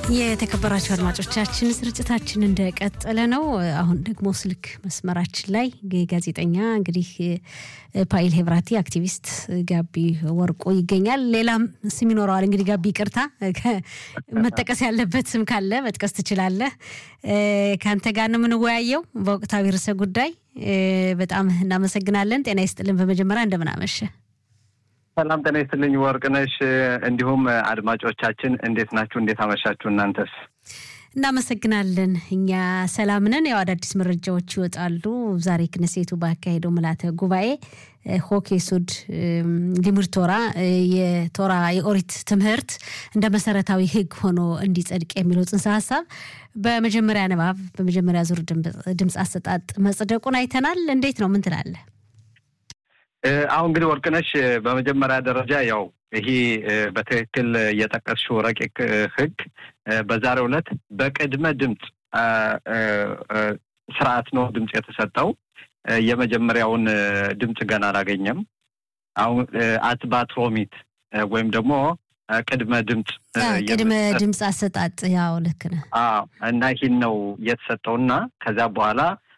የተከበራችሁ አድማጮቻችን ስርጭታችን እንደቀጠለ ነው። አሁን ደግሞ ስልክ መስመራችን ላይ ጋዜጠኛ እንግዲህ ፓይል ሄብራቲ አክቲቪስት ጋቢ ወርቁ ይገኛል። ሌላም ስም ይኖረዋል እንግዲህ ጋቢ ይቅርታ መጠቀስ ያለበት ስም ካለ መጥቀስ ትችላለህ። ካንተ ጋር ነው የምንወያየው በወቅታዊ ርዕሰ ጉዳይ። በጣም እናመሰግናለን። ጤና ይስጥልን። በመጀመሪያ እንደምን አመሸ? ሰላም ጤና ይስጥልኝ ወርቅነሽ፣ እንዲሁም አድማጮቻችን እንዴት ናችሁ? እንዴት አመሻችሁ? እናንተስ? እናመሰግናለን። እኛ ሰላም ነን። ያው አዳዲስ መረጃዎች ይወጣሉ። ዛሬ ክነሴቱ ባካሄደው ምልዓተ ጉባኤ ሆኬ ሱድ ሊሙድ ቶራ የኦሪት ትምህርት እንደ መሰረታዊ ሕግ ሆኖ እንዲጸድቅ የሚለው ጽንሰ ሐሳብ በመጀመሪያ ንባብ በመጀመሪያ ዙር ድምጽ አሰጣጥ መጽደቁን አይተናል። እንዴት ነው? ምን ትላለህ? አሁን እንግዲህ ወርቅነሽ በመጀመሪያ ደረጃ ያው ይሄ በትክክል የጠቀስሽው ረቂቅ ሕግ በዛሬው ዕለት በቅድመ ድምጽ ስርዓት ነው ድምጽ የተሰጠው። የመጀመሪያውን ድምጽ ገና አላገኘም። አሁን አትባትሮሚት ወይም ደግሞ ቅድመ ድምጽ አሰጣጥ ያው ልክ ነህ። እና ይሄን ነው የተሰጠውና ከዛ በኋላ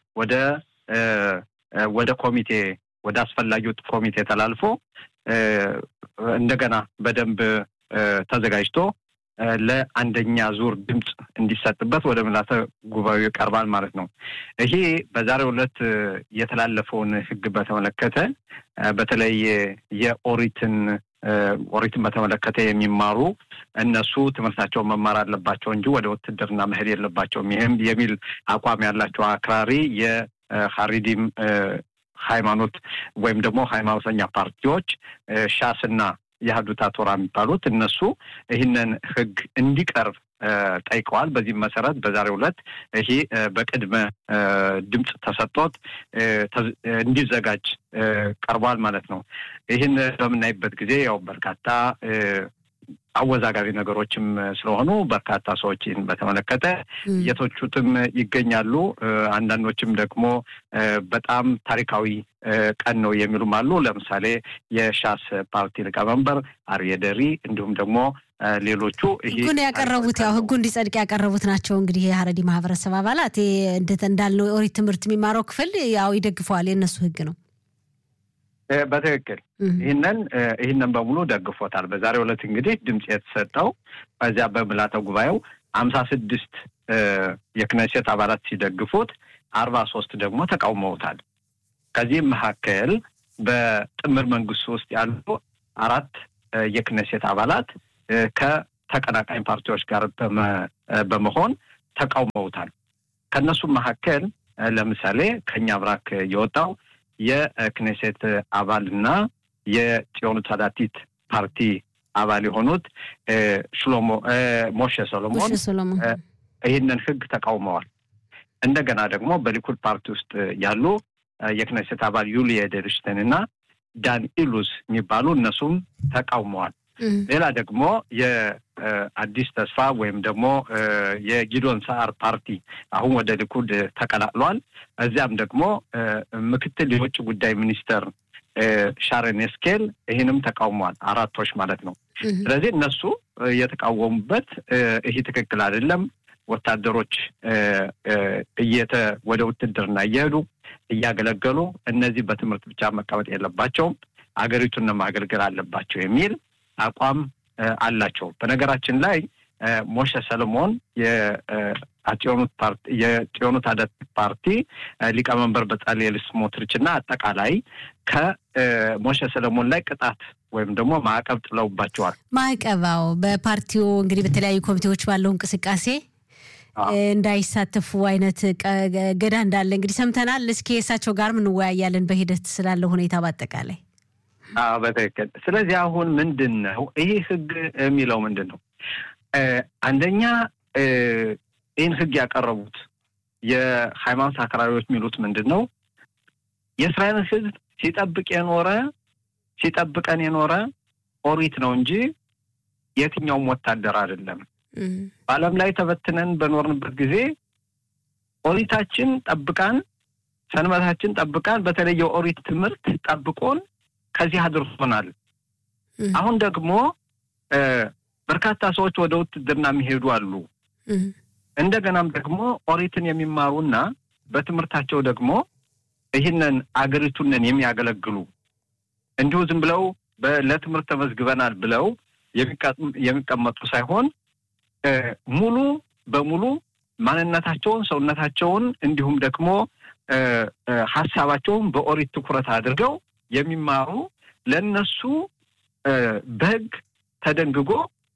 ወደ ኮሚቴ ወደ አስፈላጊው ኮሚቴ ተላልፎ እንደገና በደንብ ተዘጋጅቶ ለአንደኛ ዙር ድምጽ እንዲሰጥበት ወደ ምልዓተ ጉባኤው ይቀርባል ማለት ነው። ይሄ በዛሬው ዕለት የተላለፈውን ሕግ በተመለከተ በተለይ የኦሪትን በተመለከተ የሚማሩ እነሱ ትምህርታቸውን መማር አለባቸው እንጂ ወደ ውትድርና መሄድ የለባቸውም የሚል አቋም ያላቸው አክራሪ የሐሪዲም ሃይማኖት ወይም ደግሞ ሃይማኖተኛ ፓርቲዎች ሻስና የሃዱታ ቶራ የሚባሉት እነሱ ይህንን ሕግ እንዲቀርብ ጠይቀዋል። በዚህም መሰረት በዛሬው ዕለት ይሄ በቅድመ ድምጽ ተሰጥቶት እንዲዘጋጅ ቀርቧል ማለት ነው። ይህን በምናይበት ጊዜ ያው በርካታ አወዛጋቢ ነገሮችም ስለሆኑ በርካታ ሰዎችን በተመለከተ የተቹትም ይገኛሉ። አንዳንዶችም ደግሞ በጣም ታሪካዊ ቀን ነው የሚሉም አሉ። ለምሳሌ የሻስ ፓርቲ ሊቀመንበር አርዬ ደሪ እንዲሁም ደግሞ ሌሎቹ ህጉን ያቀረቡት ያው ህጉ እንዲጸድቅ ያቀረቡት ናቸው። እንግዲህ የሐረዲ ማህበረሰብ አባላት እንዳልነው ኦሪት ትምህርት የሚማረው ክፍል ያው ይደግፈዋል። የነሱ ህግ ነው። በትክክል ይህንን በሙሉ ደግፎታል። በዛሬው ዕለት እንግዲህ ድምጽ የተሰጠው በዚያ በምልዓተ ጉባኤው 56 የክነሴት አባላት ሲደግፉት 43 ደግሞ ተቃውመውታል። ከዚህም መካከል በጥምር መንግስት ውስጥ ያሉ 4 የክነሴት አባላት ከተቀናቃኝ ፓርቲዎች ጋር በመሆን ተቃውመውታል። ከነሱም መካከል ለምሳሌ ከኛ ብራክ የወጣው የክኔሴት አባልና የጽዮኑ ታዳቲት ፓርቲ አባል የሆኑት ሞሼ ሰሎሞን ይህንን ሕግ ተቃውመዋል። እንደገና ደግሞ በሊኩድ ፓርቲ ውስጥ ያሉ የክኔሴት አባል ዩሊ ኤደልሽተንና ዳን ኢሉዝ የሚባሉ እነሱም ተቃውመዋል። ሌላ ደግሞ የአዲስ ተስፋ ወይም ደግሞ የጊዶን ሰዓር ፓርቲ አሁን ወደ ሊኩድ ተቀላቅሏል። እዚያም ደግሞ ምክትል የውጭ ጉዳይ ሚኒስተር ሻረን ኤስኬል ይህንም ተቃውመዋል። 4 ማለት ነው። ስለዚህ እነሱ የተቃወሙበት ይሄ ትክክል አይደለም፣ ወታደሮች ወደ ውትድርና እየሄዱ እያገለገሉ እነዚህ በትምህርት ብቻ መቀመጥ የለባቸውም፣ አገሪቱን ማገልገል አለባቸው የሚል አቋም አላቸው። በነገራችን ላይ ሞሼ ሰሎሞን የጽዮኑ ታዳቲት ፓርቲ ሊቀመንበር በጻልኤል ስሞትሪችና አጠቃላይ ከሞሼ ሰሎሞን ላይ ቅጣት ወይም ደግሞ ማዕቀብ ጥለውባቸዋል። ማዕቀባው በፓርቲው እንግዲህ በተለያዩ ኮሚቴዎች ባለው እንቅስቃሴ እንዳይሳተፉ አይነት ገዳ እንዳለ እንግዲህ ሰምተናል። እስኪ እሳቸው ጋር እንወያያለን በሂደት ስላለው ሁኔታ በአጠቃላይ። በትክክል። ስለዚህ አሁን ምንድነው ይሄ ሕግ የሚለው ምንድነው? አንደኛ ይህን ሕግ ያቀረቡት የሃይማኖት አክራሪዎች የሚሉት ምንድነው? የእስራኤል ሕዝብ ሲጠብቀን የኖረ ኦሪት ነው እንጂ የትኛውም ወታደር አይደለም። በዓለም ላይ ተበትነን በኖርንበት ጊዜ ኦሪታችን ጠብቃን፣ ሰንበታችን ጠብቃን፣ በተለይ የኦሪት ትምህርት ጠብቆን ከዚህ አድርሶናል። አሁን ደግሞ በርካታ ሰዎች ወደ ውትድርና የሚሄዱ አሉ። እንደገናም ደግሞ ኦሪትን የሚማሩና በትምህርታቸው ደግሞ ይህንን አገሪቱን የሚያገለግሉ እንዲሁ ዝም ብለው ለትምህርት ተመዝግበናል ብለው የሚቀመጡ ሳይሆን ሙሉ በሙሉ ማንነታቸውን ሰውነታቸውን እንዲሁም ደግሞ ሐሳባቸውን በኦሪት ትኩረት አድርገው የሚማሩ ለነሱ በሕግ ተደንግጎ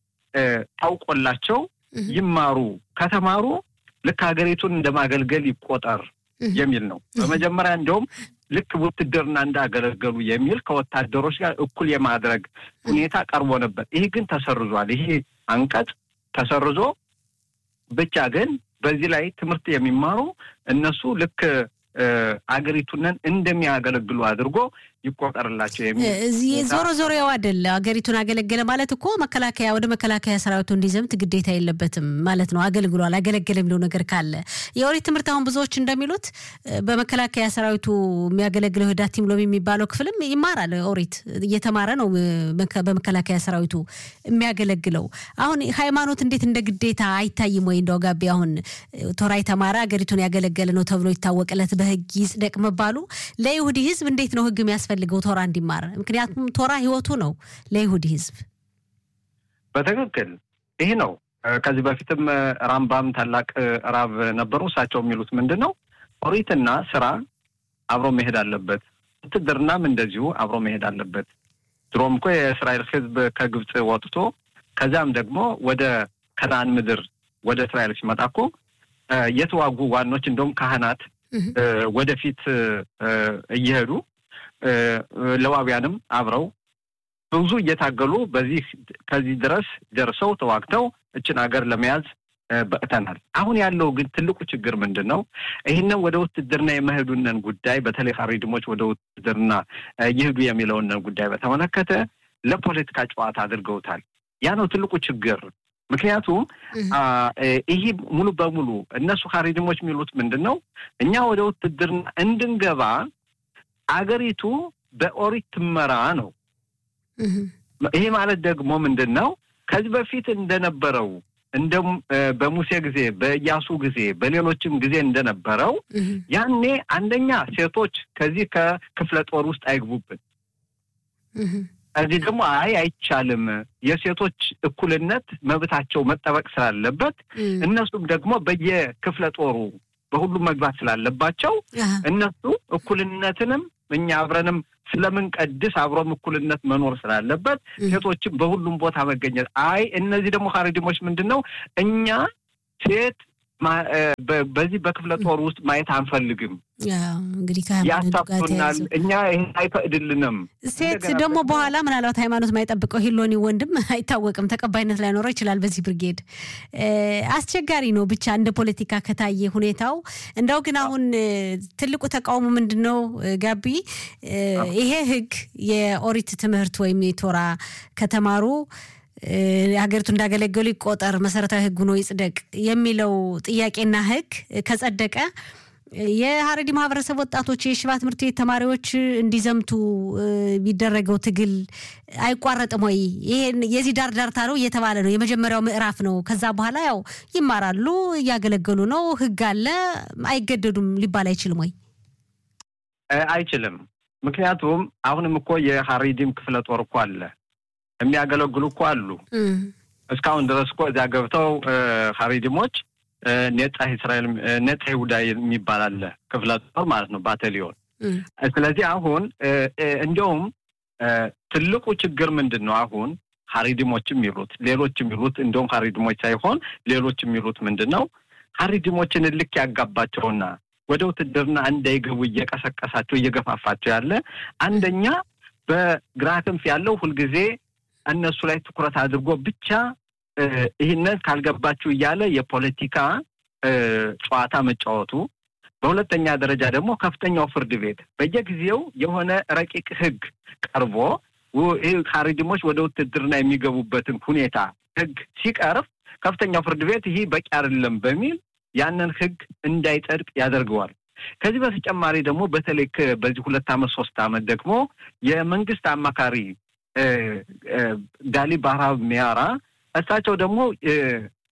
ታውቆላቸው ይማሩ ከተማሩ ልክ ሀገሪቱን እንደማገልገል ይቆጠር የሚል ነው። በመጀመሪያ እንደውም ልክ ውትድርና እንዳገለገሉ የሚል ከወታደሮች ጋር እኩል የማድረግ ሁኔታ ቀርቦ ነበር። ይሄ ግን ተሰርዟል። ይሄ አንቀጽ ተሰርዞ ብቻ ግን በዚህ ላይ ትምህርት የሚማሩ እነሱ ልክ አገሪቱን እንደሚያገለግሉ አድርጎ ይቆጠርላቸው የሚል እዚህ ዞሮ ያው አይደለ አገሪቱን አገለገለ ማለት እኮ መከላከያ ወደ መከላከያ ሰራዊቱ እንዲዘምት ግዴታ የለበትም ማለት ነው። አገልግሏል አገለገለም ነው ነገር ካለ የኦሪት ትምህርት አሁን ብዙዎች እንደሚሉት በመከላከያ ሰራዊቱ የሚያገለግለው ዳቲም ሎም የሚባለው ክፍልም ይማራል። ኦሪት እየተማረ ነው በመከላከያ ሰራዊቱ የሚያገለግለው። አሁን ሃይማኖት እንዴት እንደ ግዴታ አይታይም ወይ? እንደው ጋቢ አሁን ቶራ የተማረ አገሪቱን ያገለገለ ነው ተብሎ ይታወቅለት በህግ ይጽደቅ መባሉ ለይሁዲ ህዝብ እንዴት ነው ህግ የሚያስፈልገው ቶራ እንዲማር? ምክንያቱም ቶራ ህይወቱ ነው ለይሁዲ ህዝብ። በትክክል ይሄ ነው። ከዚህ በፊትም ራምባም ታላቅ ራብ ነበሩ። እሳቸው የሚሉት ምንድነው ኦሪትና ስራ አብሮ መሄድ አለበት፣ ውትድርናም እንደዚሁ አብሮ መሄድ አለበት። ድሮም እኮ የእስራኤል ህዝብ ከግብጽ ወጥቶ ከዛም ደግሞ ወደ ከነዓን ምድር ወደ እስራኤል ሲመጣ እኮ የተዋጉ ዋኖች እንደውም ካህናት ወደፊት እየሄዱ ለዋቢያንም አብረው ብዙ እየታገሉ ከዚህ ድረስ ደርሰው ተዋግተው እችን ሀገር ለመያዝ በእተናል። አሁን ያለው ግን ትልቁ ችግር ምንድነው? ይሄንን ወደ ውትድርና የመሄዱንን ጉዳይ በተለይ ሀሪድሞች ወደ ውትድርና ይሄዱ የሚለውን ጉዳይ በተመለከተ ለፖለቲካ ጨዋታ አድርገውታል። ያ ነው ትልቁ ችግር። ምክንያቱም ይሄ ሙሉ በሙሉ እነሱ ሀሪድሞች የሚሉት ምንድነው እኛ ወደ ውትድርና እንድንገባ አገሪቱ በኦሪት ትመራ ነው። ይሄ ማለት ደግሞ ምንድነው ከዚህ በፊት እንደነበረው በሙሴ ጊዜ በኢያሱ ጊዜ በሌሎችም ጊዜ እንደነበረው ያኔ አንደኛ ሴቶች ከዚህ ከክፍለ ጦር ውስጥ አይግቡብን። እዚህ ደግሞ አይቻልም የሴቶች እኩልነት መብታቸው መጠበቅ ስላለበት እነሱም ደግሞ በየክፍለ ጦሩ በሁሉም መግባት ስላለባቸው እነሱ እኩልነትንም እኛ አብረንም ስለምን ቀድስ አብሮም እኩልነት መኖር ስላለበት ሴቶችም በሁሉም ቦታ መገኘት እነዚህ ደግሞ ሀሪድሞች ምንድነው እኛ ሴት በዚህ በክፍለ ጦር ውስጥ ማየት አንፈልግም። እንግዲህ ከሃይማኖት እኛ ይሄን አይፈቅድልንም። ሴት ደግሞ በኋላ ምናልባት ሃይማኖት ማይጠብቀው ሂሎኒ ወንድም አይታወቅም ተቀባይነት ላይ ኖር ይችላል። በዚህ ብርጌድ አስቸጋሪ ነው ብቻ እንደ ፖለቲካ ከታየ ሁኔታው። እንደው ግን አሁን ትልቁ ተቃውሞ ምንድነው ጋቢ ይሄ ህግ የኦሪት ትምህርት ወይም የቶራ ከተማሩ ሀገሪቱ እንዳገለገሉ ይቆጠር መሰረታዊ ህግ ሆኖ ይጽደቅ የሚለው ጥያቄና ህግ ከጸደቀ የሀረሪ ማህበረሰብ ወጣቶች የሽባ ትምህርት ቤት ተማሪዎች እንዲዘምቱ ቢደረገው ትግል አይቋረጥም ወይ? ይሄ የዚህ ዳርዳርታ ነው እየተባለ ነው። የመጀመሪያው ምዕራፍ ነው። ከዛ በኋላ ያው ይማራሉ፣ ያገለገሉ ነው፣ ህግ አለ፣ አይገደዱም ሊባል አይችልም ወይ? አይችልም። ምክንያቱም አሁንም እኮ የሀሪዲም ክፍለ ጦር እኮ አለ የሚያገለግሉ እኮ አሉ። እስካሁን ድረስ እኮ እዛ ገብተው ሀሪዲሞች ነጻ እስራኤል ነጻ ይሁዳ የሚባል አለ ክፍለ ጦር ማለት ነው ባታሊዮን። ስለዚህ አሁን እንደውም ትልቁ ችግር ምንድነው አሁን ሀሪዲሞችም ይሉት ሌሎችም ይሉት እንደውም ሀሪዲሞች ሳይሆን ሌሎችም ይሉት ምንድነው ሀሪዲሞችን ልክ ያጋባቸውና ወደ ውትድርና እንዳይገቡ እየቀሰቀሳቸው እየገፋፋቸው ያለ አንደኛ በግራ ክንፍ ያለው ሁልጊዜ እነሱ ላይ ትኩረት አድርጎ ብቻ ይሄንን ካልገባችሁ እያለ የፖለቲካ ጨዋታ መጫወቱ። በሁለተኛ ደረጃ ደግሞ ከፍተኛው ፍርድ ቤት በየጊዜው የሆነ ረቂቅ ህግ ቀርቦ ይሄ ሀሪድሞች ወደ ውትድርና የሚገቡበትን ሁኔታ ህግ ሲቀርብ ከፍተኛው ፍርድ ቤት ይሄ በቂ አይደለም በሚል ያንን ህግ እንዳይጸድቅ ያደርገዋል። ከዚህ በተጨማሪ ደግሞ በተለይ በዚህ 2 አመት 3 አመት ደግሞ የመንግስት አማካሪ ጋሊ ባህራብ ሚያራ እሳቸው ደግሞ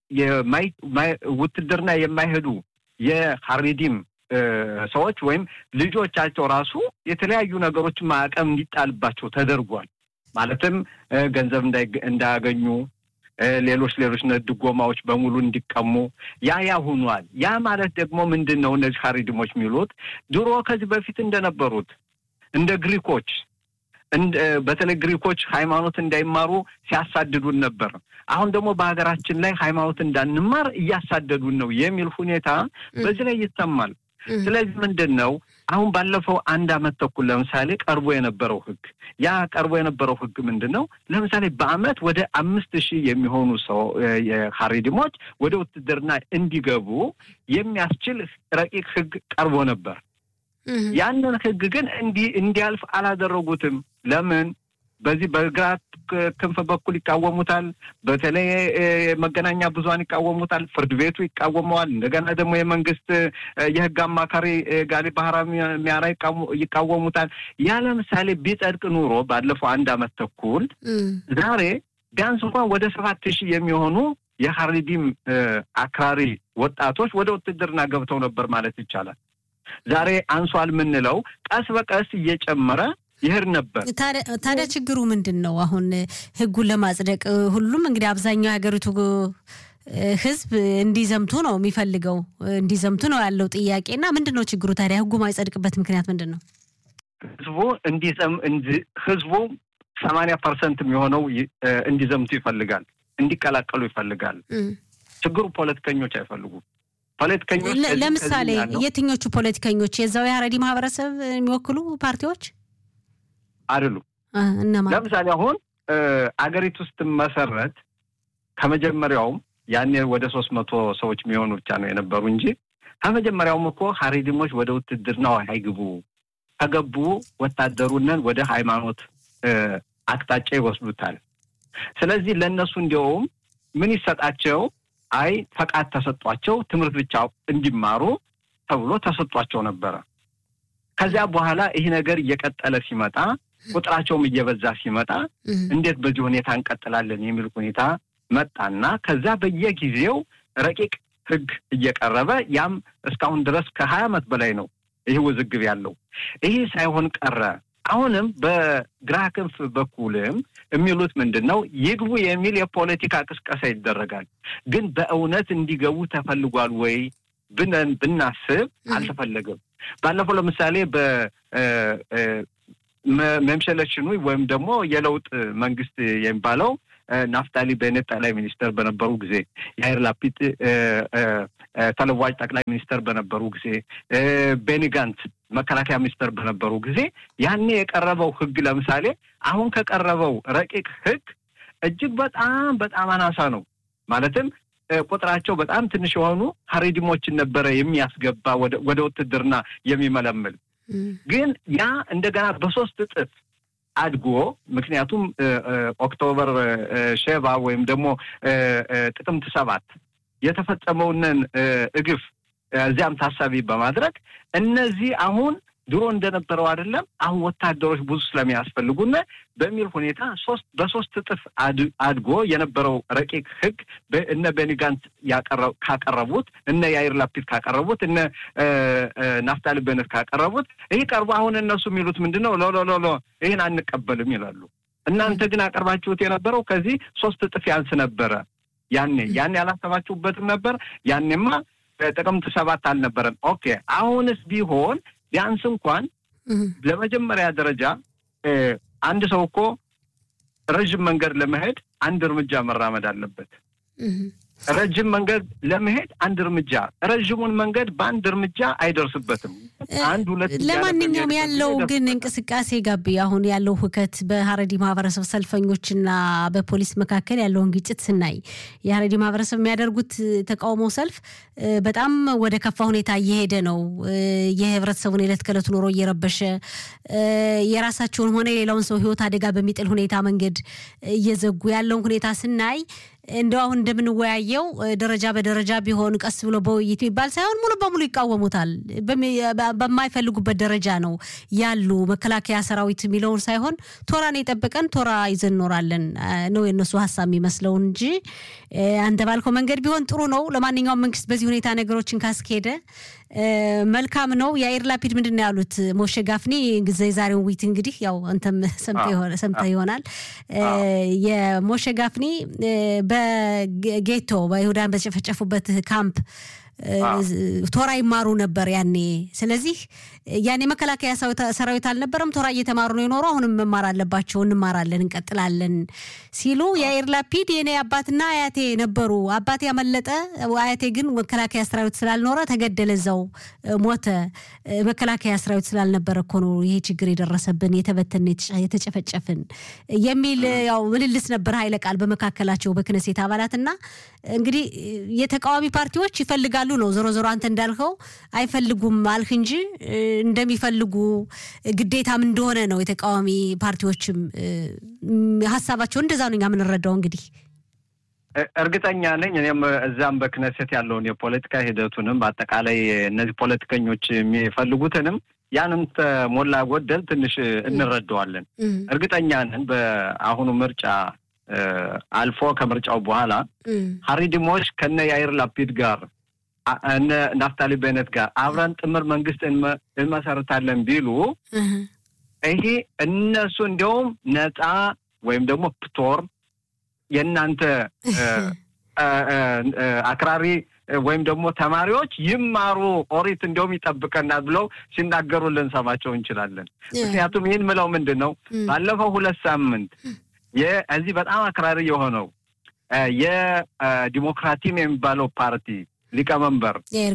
ውትድርና የማይሄዱ የሐሪዲም ሰዎች ወይም ልጆቻቸው ራሱ የተለያዩ ነገሮች ማዕቀብ እንዲጣልባቸው ተደርጓል ማለትም ገንዘብ እንዳያገኙ ሌሎች ድጎማዎች በሙሉ እንዲቀሙ ያ ሆኗል ያ ማለት ደግሞ ምንድነው እነዚህ ሐሪዲሞች የሚሉት ድሮ ከዚህ በፊት እንደነበሩት እንደ ግሪኮች በተለይ ግሪኮች ሃይማኖት እንዳይማሩ ሲያሳድዱን ነበር አሁን ደግሞ በአገራችን ላይ ሃይማኖት እንዳንማር እያሳደዱን ነው የሚል ሁኔታ በዚህ ላይ ይተማል ስለዚህ ምንድነው አሁን ባለፈው አንድ አመት ተኩል ለምሳሌ ቀርቦ የነበረው ህግ ምንድነው ለምሳሌ በአመት ወደ 5000 የሚሆኑ ሰው የሐሪዲሞች ወደ ውትድርና እንዲገቡ የሚያስችል ረቂቅ ህግ ቀርቦ ነበር ያንን ህግ ግን እንዲያልፍ አላደረጉትም ለምን በዚህ በግራት ክንፍ በኩል ይቃወሙታል በተለይ መገናኛ ብዙሃን ይቃወሙታል ፍርድ ቤቱ ይቃወመዋል እንደገና ደግሞ የመንግስት የህግ አማካሪ ጋሊ ባህራም ሚያራ ይቃወሙታል ያ ለምሳሌ ቢጸድቅ ኑሮ ባለፈው አንድ አመት ተኩል ዛሬ ቢያንስ እንኳን ወደ 7000 የሚሆኑ የሐሪዲም አክራሪ ወጣቶች ወደ ውትድርና ገብተው ነበር ማለት ይቻላል ዛሬ አንሷል ምንለው ቀስ በቀስ እየጨመረ ይሄር ነበር ታዲያ ችግሩ ምንድነው አሁን ህጉን ለማጽደቅ ሁሉም እንግዲህ አብዛኛው ሀገሪቱ ህዝብ እንዲዘምቱ ነው የሚፈልገው እንዲዘምቱ ነው ያለው ጥያቄና ምንድነው ችግሩ ታዲያ ህጉ ማይጸድቅበት ምክንያት ምንድነው ህዝቡ 80% የሚሆነው እንዲዘምቱ ይፈልጋል እንዲቀላቀሉ ይፈልጋል ችግሩ ፖለቲከኞች አይፈልጉም ፖለቲከኞች ለምሳሌ የትኞቹ ፖለቲከኞች የዛው የሐረዲ ማህበረሰብ የሚወክሉ ፓርቲዎች አይደሉ ለምሳሌ አሁን አገሪቱ ውስጥ መሰረት ከመጀመሪያው ያኔ ወደ 300 ሰዎች የሚሆኑ ብቻ ነው የነበሩ እንጂ ከመጀመሪያውም እኮ ሐሪዲሞች ወደ ውትድርናው አይግቡ ተገቡ ወታደሩነን ወደ ሃይማኖት አቅጣጫ ይወስዱታል ስለዚህ ለነሱ እንዲያውም ምን ይሰጣቸው አይ ፈቃድ ተሰጧቸው ትምርት ብቻ እንዲማሩ ተብሎ ተሰጧቸው ነበር ከዚያ በኋላ ይሄ ነገር እየቀጠለ ሲመጣ ቁጥራቸውም እየበዛ ሲመጣ እንዴት በዚህ ሁኔታ እንቀጥላለን የሚል ሁኔታ መጣና ከዛ በየጊዜው ረቂቅ ህግ እየቀረበ ያም እስካሁን ድረስ ከ20 አመት በላይ ነው ይሄ ውዝግብ ያለው ይሄ ሳይሆን ቀረ አሁንም በግራ ክንፍ በኩልም የሚሉት ምንድነው ይግቡ የሚል የፖለቲካ ቅስቀሳ ይደረጋል ግን በእውነት እንዲገቡ ተፈልጓል ወይ ብናስብ አልተፈለገም ባለፈው ለምሳሌ መምሸለሽኑ ወይም ደግሞ የለውጥ መንግስት የሚባለው ናፍታሊ ቤኔት ጠቅላይ ሚኒስተር በነበሩ ጊዜ ያይር ላፒድ ተለዋጭ ጠቅላይ ሚኒስተር በነበሩ ጊዜ ቤኒ ጋንት መከላከያ ሚኒስተር በነበሩ ጊዜ ያኔ የቀረበው ህግ ለምሳሌ አሁን ከቀረበው ረቂቅ ህግ እጅግ በጣም አናሳ ነው ማለትም ቁጥራቸው በጣም ትንሽ የሆኑ ሐሪዲሞችን ነበር የሚያስገባ ወደ ውትድርና የሚመለመል ግን ያ እንደገና በ3 እጥፍ አድጎ ምክንያቱም ኦክቶበር 7 ወይም ደግሞ ጥቅምት 7 የተፈጸመውን እግፍ እዚያም ታሳቢ በማድረግ እነዚህ አሁን ድሮ እንደነበረው አይደለም አሁን ወታደሮች ብዙ ስለሚያስፈልጉና በሚል ሁኔታ በ3 እጥፍ አድጎ የነበረው ረቂቅ ህግ እነ ቤኒጋንት ካቀረቡት እነ ያይር ላፒድ ካቀረቡት እነ ናፍታሊ ቤኔት ካቀረቡት ይሄ ቀርቦ አሁን እነሱ የሚሉት ምንድነው ሎ ይሄን አንቀበልም ይላሉ እናንተ ግን አቀርባችሁት የነበረው ከዚህ 3 እጥፍ ያንስ ነበር ያኔ ያላሰባችሁበትም ነበር ያኔማ ጥቅምት 7 አልነበረም ኦኬ አሁንስ ቢሆን ቢያንስ እንኳን ለመጀመሪያ ደረጃ አንድ ሰው እኮ ረጅም መንገድ ለመሄድ አንድ እርምጃ መራመድ አለበት ረጅም መንገድ ለመሄድ አንድ እርምጃ ረጅሙን መንገድ በአንድ እርምጃ አይደርስበትም አንድ ሁለት ለማንኛውም ያለው ግን እንቅስቃሴ ጋቢ አሁን ያለው ሁከት በሐረዲ ማህበረሰብ ሰልፈኞችና በፖሊስ መካከል ያለውን ግጭት ስናይ የሐረዲ ማህበረሰብ የሚያደርጉት ተቃውሞ ሰልፍ በጣም ወደ ከፋ ሁኔታ እየሄደ ነው የህብረተሰቡን ዕለት ከዕለት ኑሮ እየረበሸ የራሳቸውን ሆነ የሌላውን ሰው ህይወት አደጋ በሚጥል ሁኔታ መንገድ እየዘጉ ያለውን ሁኔታ ስናይ እንደው አሁን እንደምንወያየው ደረጃ በደረጃ ቢሆን ቀስ ብሎ በውይይት ይባል ሳይሆን ሙሉ በሙሉ ይቃወሙታል በማይፈልጉበት ደረጃ ነው ያሉ መከላከያ ሰራዊት የሚለውን ሳይሆን ቶራን የጠበቀን ቶራ ይዘን ኖራለን ነው የነሱ ሐሳብ የሚመስለው እንጂ አንተ ባልከው መንገድ ቢሆን ጥሩ ነው ለማንኛውም መንግስት በዚህ ሁኔታ ነገሮችን ካስኬደ መልካም ነው ያኢር ላፒድ ምንድነው ያሉት ሞሼ ጋፍኒ ዛሬውን ዊት እንግዲህ ያው አንተም ሰምተህ ይሆናል የሞሼ ጋፍኒ በጌቶ በይሁዳን በተጨፈጨፉበት ካምፕ ቶራ ይማሩ ነበር ያኔ ስለዚህ ያኔ መከላከያ ሰራዊት አልነበረም ቶራ እየተማሩ ነው የኖረው አሁንም መማር አለባቸው እንማራለን እንቀጥላለን ሲሉ ያኢር ላፒድ የኔ አባትና አያቴ ነበሩ አባቴ ያመለጠ አያቴ ግን መከላከያ ሰራዊት ስላልኖረ ተገደለዛው ሞተ መከላከያ ሰራዊት ስላልነበረ እኮ ነው ይሄ ችግር የደረሰብን የተበተነ የተጨፈጨፈን የሚል ያው ምልልስ ነበር ኃይለ ቃል በመካከላቸው በክነሴት አባላትና እንግዲህ የተቃዋሚ ፓርቲዎች ይፈልጋሉ ነው ዞሮ አንተ እንዳልከው አይፈልጉም አልክ እንጂ እንደሚፈልጉ ግዴታም እንደሆነ ነው የተቃዋሚ ፓርቲዎችም ሐሳባቸው እንደዛ ነው ምን ረዳው እንግዲህ እርግጠኛ ነኝ እኔም እዛም በክነሴት ያለውን የፖለቲካ ሂደቱንም በአጠቃላይ እነዚህ ፖለቲከኞች የሚፈልጉትንም ያንን ሞላ ጎደል ትንሽ እንረዳዋለን እርግጠኛ ነን በአሁኑ ምርጫ አልፎ ከምርጫው በኋላ ሀሪዲሞች ከነ ያኢር ላፒድ ጋር እነ ናፍታሊ ቤኔት ጋር አብረን ጥምር መንግስት እንመሰርታለን ቢሉ ይሄ እነሱ እንደውም ነፃ ወይም ደግሞ ፕቶር የናንተ አክራሪ ወይም ደግሞ ተማሪዎች ይማሩ ኦሪት እንደውም ይጠብቀናል ብለው ሲናገሩልን ሰማቸው እንችላለን ምክንያቱም ይሄን ምለው ምንድነው ባለፈው 2 ሳምንት የዚህ በጣም አክራሪ የሆነው የዲሞክራቲም የሚባለው ፓርቲ ሊቀመንበር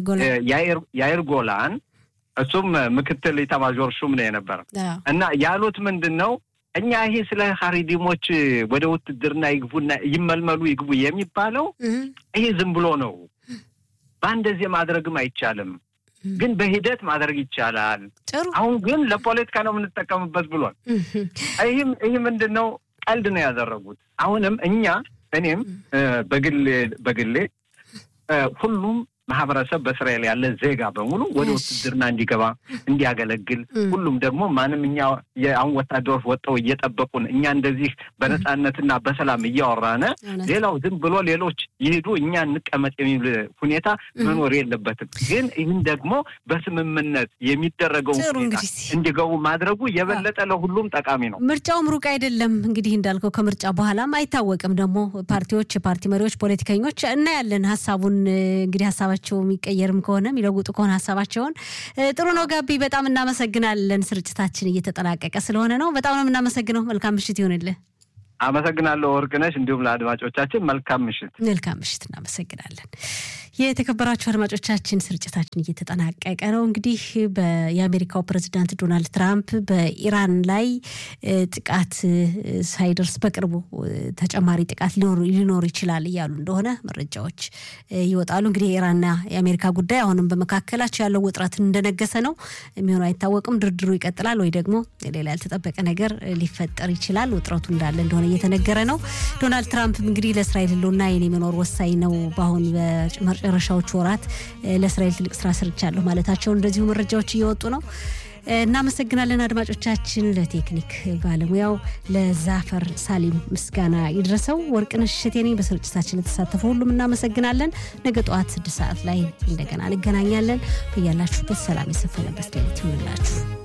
ያኢር ጎላን እሱም ምክትል ኢታማዦር ሹም ነው የነበረ እና ያሉት ምንድነው እኛ ይሄ ስለ ሀሪዲሞች ወደ ውትድርና ይግቡና ይመልመሉ ይግቡ የሚባለው ይሄ ዝም ብሎ ነው ባንደዚህ ማድረግም አይቻልም ግን በሂደት ማድረግ ይቻላል አሁን ግን ለፖለቲካ ነው የምንጠቀምበት ብሏል ይሄ ምንድነው ቀልድ ነው ያደረጉት አሁንም እኔም በግሌ ሁሉም ማህበረሰብ በእስራኤል ያለ ዜጋ በሙሉ ወደ ውትድርና እንዲገባ እንዲያገለግል ሁሉም ደግሞ ማንምኛ የአሁን ወታደሮች ወጣው እየጠበቁን እኛ እንደዚህ በነጻነትና በሰላም እያወራነ ሌላው ዝም ብሎ ሌሎች ይሄዱ እኛ እንቀመጥ የሚል ሁኔታ መኖር የለበትም ግን ይህን ደግሞ በስምምነት የሚደረገው እንዲገቡ ማድረጉ የበለጠ ለሁሉም ጠቃሚ ነው ምርጫው ሩቅ አይደለም እንግዲህ እንዳልከው ከምርጫ በኋላም አይታወቅም ደግሞ ፓርቲዎች የፓርቲ መሪዎች ፖለቲከኞች እና ያለን ሐሳቡን እንግዲህ ሐሳባቸው የሚቀየርም ከሆነ የሚለውጡ ከሆነ ሐሳባቸውን ጥሩ ነው ጋቢ በጣም እናመሰግናለን ስርጭታችን እየተጠናቀቀ ስለሆነ ነው በጣም ነው እናመሰግነው መልካም ምሽት ይሁንልህ አመሰግናለሁ ወርቅነሽ እንዲሁም ለአድማጮቻችን መልካም ምሽት እናመሰግናለን የተከበራችሁ አድማጮቻችን ስርጭታችን እየተጠናቀቀ ነው እንግዲህ የአሜሪካው ፕሬዝዳንት ዶናልድ ትራምፕ በኢራን ላይ ጥቃት ሳይደርስ በቅርቡ ተጨማሪ ጥቃት ሊኖር ይችላል ይያሉ እንደሆነ መረጃዎች ይወጣሉ እንግዲህ ኢራንና የአሜሪካ ጉዳይ አሁንም በመካከላቸው ያለው ውጥረት እንደነገሰ ነው የሚሆነው አይታወቅም ድርድሩ ይቀጥላል ወይ ደግሞ ሌላ ያልተጠበቀ ነገር ሊፈጠር ይችላል ውጥረቱ እንዳለ እንደሆነ እየተነገረ ነው ዶናልድ ትራምፕ እንግዲህ ለእስራኤል ህልውና የኔ መኖር ወሳኝ ነው ባሁን በመጨረሻዎቹ ወራት ለእስራኤል ትልቅ ስራ ሰርቻለሁ ማለታቸው እንደዚሁ መረጃዎች እየወጡ ነው እናመሰግናለን አድማጮቻችን ለቴክኒክ ባለሙያው ለዛፈር ሳሊም ምስጋና ይድረሰው ወርቅነሽ እሸቴ ነኝ በስርጭታችን ተሳተፈው ሁሉም እናመሰግናለን ነገ ጠዋት 6 ሰዓት ላይ እንደገና እንገናኛለን በያላችሁበት ሰላም ይሰፈንበት ሌሊት ይሁንላችሁ